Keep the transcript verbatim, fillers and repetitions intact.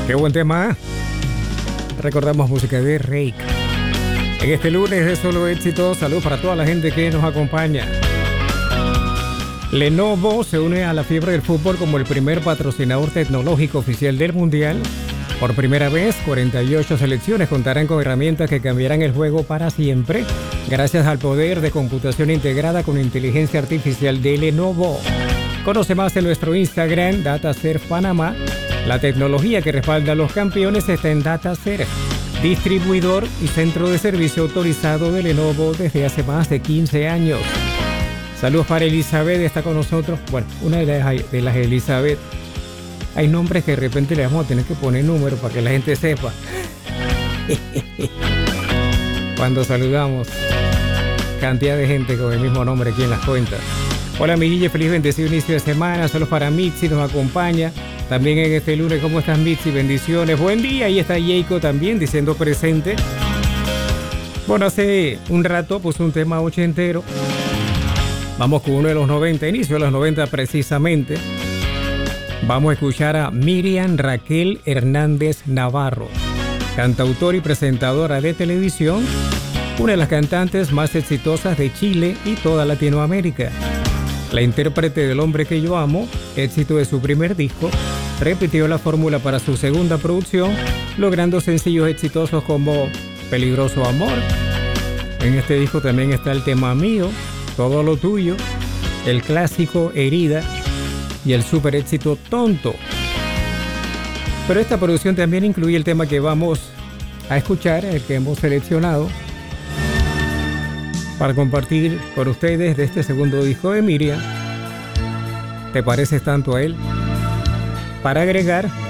Qué buen tema. Recordamos música de Reik. En este lunes de solo éxito, salud para toda la gente que nos acompaña. Lenovo se une a la fiebre del fútbol como el primer patrocinador tecnológico oficial del Mundial. Por primera vez, cuarenta y ocho selecciones contarán con herramientas que cambiarán el juego para siempre, gracias al poder de computación integrada con inteligencia artificial de Lenovo. Conoce más en nuestro Instagram, DataServe Panamá. La tecnología que respalda a los campeones está en DataServe, distribuidor y centro de servicio autorizado de Lenovo desde hace más de quince años. Saludos para Elizabeth, está con nosotros. Bueno, una de las, de las Elizabeth. Hay nombres que de repente le vamos a tener que poner números para que la gente sepa. Cuando saludamos, cantidad de gente con el mismo nombre aquí en las cuentas. Hola, mi Guille, feliz bendecido inicio de semana. Saludos para Mitzi, nos acompaña también en este lunes. ¿Cómo estás, Mitzi? Bendiciones. Buen día. Ahí está Jacob también diciendo presente. Bueno, hace un rato puso un tema ochentero. Vamos con uno de los noventa, inicio de los noventa precisamente. Vamos a escuchar a Miriam Raquel Hernández Navarro, cantautora y presentadora de televisión, una de las cantantes más exitosas de Chile y toda Latinoamérica. La intérprete del Hombre que yo amo, éxito de su primer disco, repitió la fórmula para su segunda producción, logrando sencillos exitosos como Peligroso Amor. En este disco también está el tema Mío, Todo lo Tuyo, el clásico Herida y el super éxito Tonto. Pero esta producción también incluye el tema que vamos a escuchar, el que hemos seleccionado para compartir con ustedes de este segundo disco de Miriam. ¿Te pareces tanto a él? Para agregar